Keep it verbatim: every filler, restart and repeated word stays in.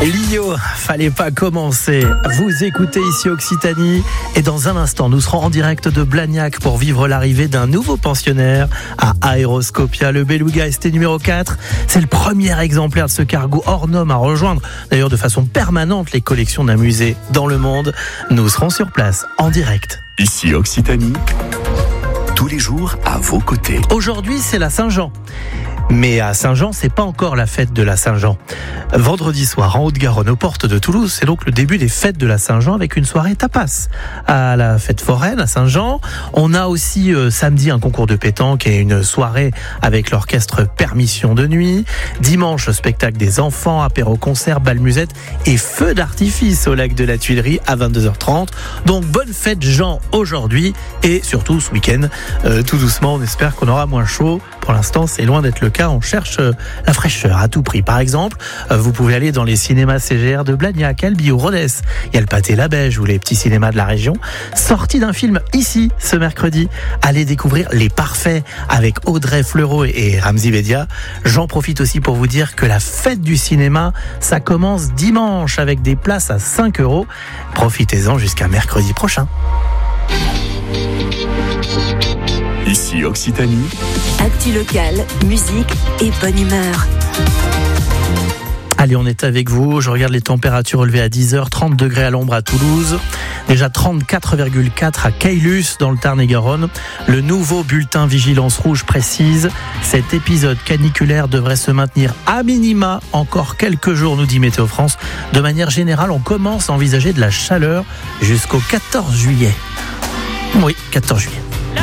Lio, fallait pas commencer. Vous écoutez ici Occitanie et dans un instant, nous serons en direct de Blagnac pour vivre l'arrivée d'un nouveau pensionnaire à Aéroscopia. Le Beluga S T numéro quatre, c'est le premier exemplaire de ce cargo hors norme à rejoindre, d'ailleurs de façon permanente, les collections d'un musée dans le monde. Nous serons sur place, en direct. Ici Occitanie, tous les jours à vos côtés. Aujourd'hui, c'est la Saint-Jean. Mais à Saint-Jean, c'est pas encore la fête de la Saint-Jean. Vendredi soir, en Haute-Garonne, aux portes de Toulouse, c'est donc le début des fêtes de la Saint-Jean avec une soirée tapas. À la fête foraine, à Saint-Jean, on a aussi euh, samedi un concours de pétanque et une soirée avec l'orchestre Permission de nuit. Dimanche, spectacle des enfants, apéro-concert, bal musette et feu d'artifice au lac de la Tuilerie à vingt-deux heures trente. Donc bonne fête Jean aujourd'hui et surtout ce week-end. Euh, tout doucement, on espère qu'on aura moins chaud. Pour l'instant, c'est loin d'être le cas. On cherche la fraîcheur à tout prix. Par exemple, vous pouvez aller dans les cinémas C G R de Blagnac, Albi ou Rodez. Il y a le Pâté La Beige ou les petits cinémas de la région. Sortie d'un film ici, ce mercredi. Allez découvrir Les Parfaits avec Audrey Fleurot et Ramzy Bedia. J'en profite aussi pour vous dire que la fête du cinéma, ça commence dimanche avec des places à cinq euros. Profitez-en jusqu'à mercredi prochain. Ici Occitanie. Actu locale, musique et bonne humeur. Allez, on est avec vous. Je regarde les températures relevées à dix heures, trente degrés à l'ombre à Toulouse. Déjà trente-quatre virgule quatre à Caylus dans le Tarn-et-Garonne. Le nouveau bulletin Vigilance Rouge précise, cet épisode caniculaire devrait se maintenir à minima encore quelques jours, nous dit Météo France. De manière générale, on commence à envisager de la chaleur jusqu'au quatorze juillet. Oui, quatorze juillet.